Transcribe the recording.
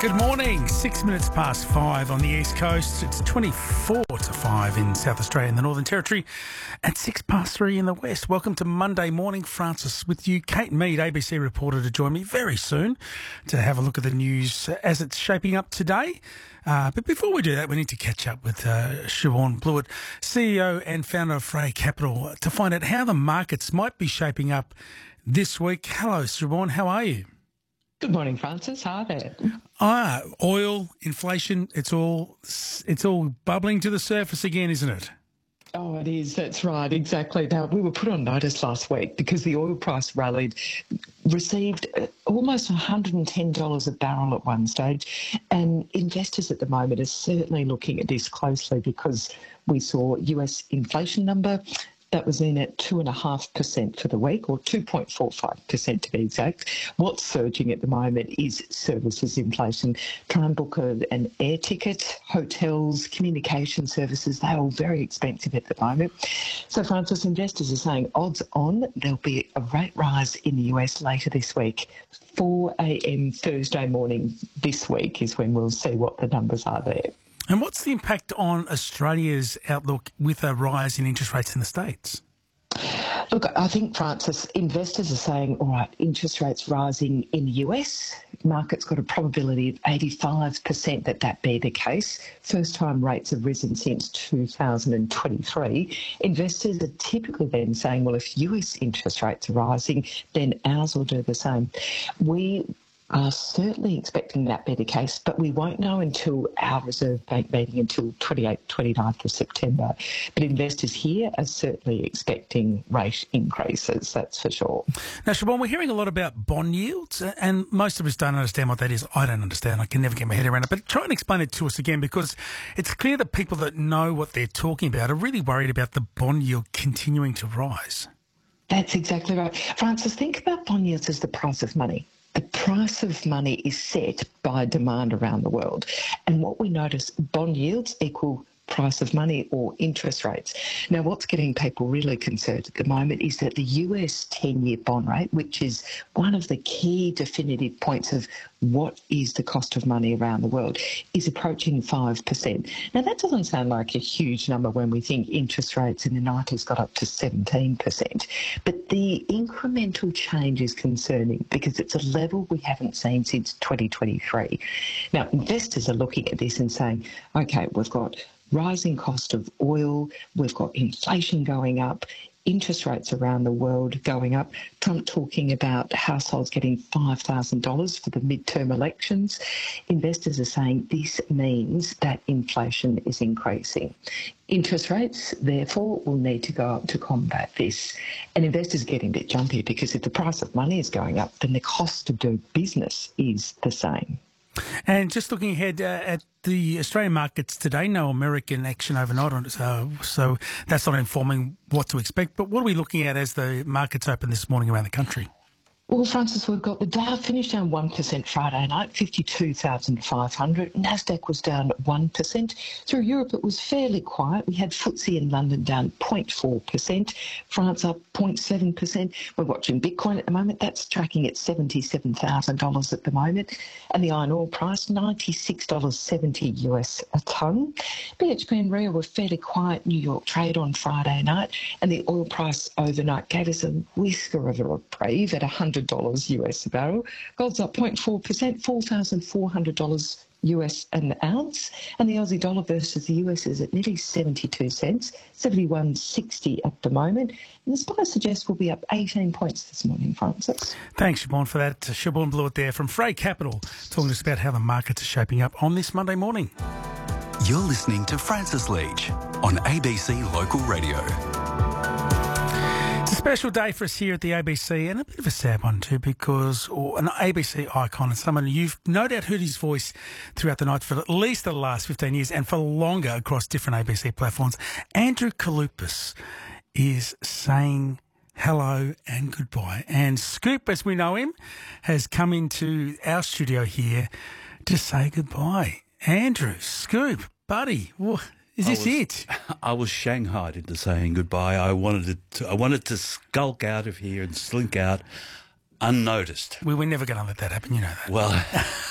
Good morning. 6 minutes past 5 on the East Coast. It's 24 to 5 in South Australia and the Northern Territory and 6 past 3 in the West. Welcome to Monday morning. Francis with you. Kate Mead, ABC reporter, to join me very soon to have a look at the news as it's shaping up today. But before we do that, we need to catch up with Siobhan Blewett, CEO and founder of Frey Capital, to find out how the markets might be shaping up this week. Hello, Siobhan. How are you? Good morning, Francis. Hi there. Oil, inflation, it's all bubbling to the surface again, isn't it? Oh, it is. That's right. Exactly. Now, we were put on notice last week because the oil price rallied, received almost $110 a barrel at one stage. And investors at the moment are certainly looking at this closely because we saw US inflation number that was in at 2.5% for the week, or 2.45% to be exact. What's surging at the moment is services inflation. Try and book an air ticket, hotels, communication services, they're all very expensive at the moment. So, Francis, investors are saying odds on there'll be a rate rise in the US later this week. 4 a.m. Thursday morning this week is when we'll see what the numbers are there. And what's the impact on Australia's outlook with a rise in interest rates in the States? Look, I think, Francis, investors are saying, all right, interest rates rising in the US, market's got a probability of 85% that be the case. First time rates have risen since 2023. Investors are typically then saying, well, if US interest rates are rising, then ours will do the same. We are certainly expecting that be the case, but we won't know until our Reserve Bank meeting until 29th of September. But investors here are certainly expecting rate increases, that's for sure. Now, Siobhan, we're hearing a lot about bond yields, and most of us don't understand what that is. I don't understand. I can never get my head around it. But try and explain it to us again, because it's clear that people that know what they're talking about are really worried about the bond yield continuing to rise. That's exactly right. Francis, think about bond yields as the price of money. The price of money is set by demand around the world. And what we notice, bond yields equal price of money or interest rates. Now, what's getting people really concerned at the moment is that the US 10-year bond rate, which is one of the key definitive points of what is the cost of money around the world, is approaching 5%. Now, that doesn't sound like a huge number when we think interest rates in the 90s got up to 17%. But the incremental change is concerning because it's a level we haven't seen since 2023. Now, investors are looking at this and saying, OK, we've got rising cost of oil, we've got inflation going up, interest rates around the world going up, Trump talking about households getting $5,000 for the midterm elections. Investors are saying this means that inflation is increasing. Interest rates, therefore, will need to go up to combat this. And investors are getting a bit jumpy because if the price of money is going up, then the cost to do business is the same. And just looking ahead at the Australian markets today, no American action overnight on it, so that's not informing what to expect. But what are we looking at as the markets open this morning around the country? Well, Francis, we've got the Dow finished down 1% Friday night, 52,500. NASDAQ was down 1%. Through Europe, it was fairly quiet. We had FTSE in London down 0.4%, France up 0.7%. We're watching Bitcoin at the moment. That's tracking at $77,000 at the moment. And the iron ore price, $96.70 US a tonne. BHP and Rio were fairly quiet. New York trade on Friday night. And the oil price overnight gave us a whisker of a reprieve at $100 US a barrel. Gold's up 0.4%, $4,400 US an ounce. And the Aussie dollar versus the US is at nearly 72 cents, 71.60 at the moment. And the SPI suggests we'll be up 18 points this morning, Francis. Thanks, Siobhan, for that. Siobhan Blewett there from Frey Capital, talking to us about how the markets are shaping up on this Monday morning. You're listening to Francis Leach on ABC Local Radio. It's a special day for us here at the ABC, and a bit of a sad one too, because an ABC icon and someone you've no doubt heard his voice throughout the night for at least the last 15 years and for longer across different ABC platforms. Andrew Kalupis is saying hello and goodbye. And Scoop, as we know him, has come into our studio here to say goodbye. Andrew, Scoop, buddy, is this it? I was shanghaied into saying goodbye. I wanted to skulk out of here and slink out unnoticed. We were never going to let that happen, you know that. Well,